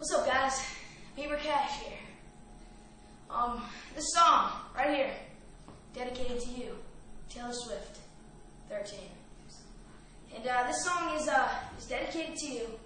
What's up, guys? Bieber Cash here. This song right here, dedicated to you, Taylor Swift, 13. And this song is dedicated to you.